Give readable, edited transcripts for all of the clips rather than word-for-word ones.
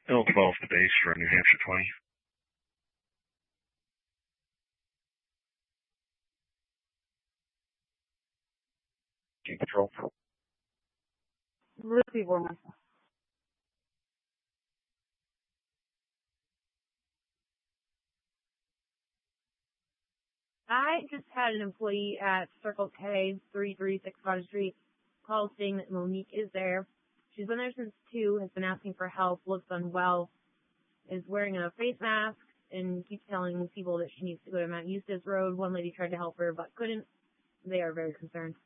L12 to base for New Hampshire 20. Team Patrol. Receive one. I just had an employee at Circle K, 336 Cottage Street, call saying that Monique is there. She's been there since 2, has been asking for help, looks unwell, is wearing a face mask, and keeps telling people that she needs to go to Mount Eustis Road. One lady tried to help her, but couldn't. They are very concerned.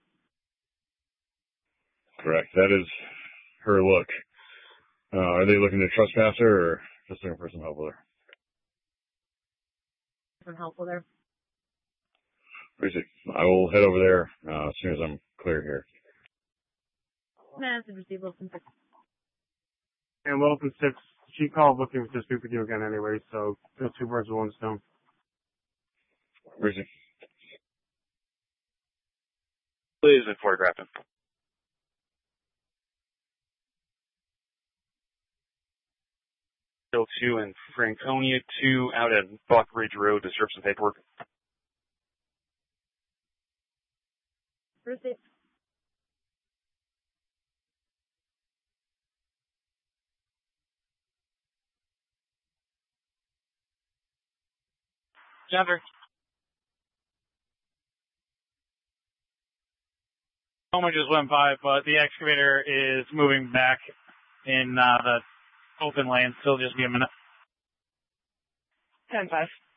Correct. That is her look. Are they looking to trespass her, or just looking for some help with her? Some help with her. Appreciate it. I will head over there as soon as I'm clear here. Message received, Wilson 6. And Wilson 6, she called looking to speak with you again anyway, so kill 2 birds with 1 stone. Appreciate it. Please photograph him. Kill 2 and Franconia 2 out at Buck Ridge Road to serve some paperwork. Receive. Jennifer. Homa just went by, but the excavator is moving back in the open lane. Still just be a minute. 10-5.